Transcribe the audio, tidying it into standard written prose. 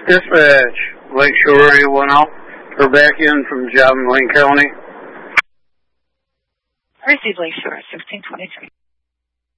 Dispatch, Lakeshore area 10. We're back in from job in Wayne County. Receive Lakeshore 1623.